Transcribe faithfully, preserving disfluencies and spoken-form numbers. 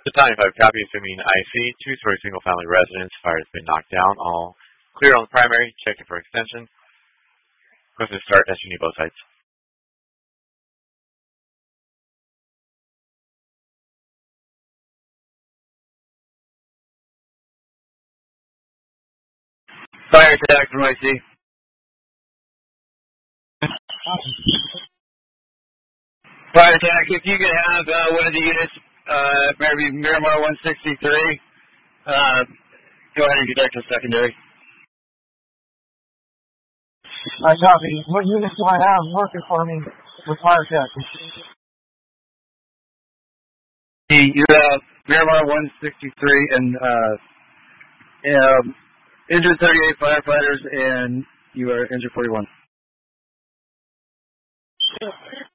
ninety-five copy, assuming I C, two-story single-family residence. Fire has been knocked down. All clear on the primary. Checking for extension. Go ahead and start as you need both sides. Fire attack from I C. Fire attack. If you could have uh, one of the units, uh, maybe Miramar one sixty-three, uh, go ahead and conduct a secondary. I copy. What units do I have working for me with fire attack? You have Miramar one sixty-three and uh, um, injured thirty-eight firefighters, and you are injured forty-one.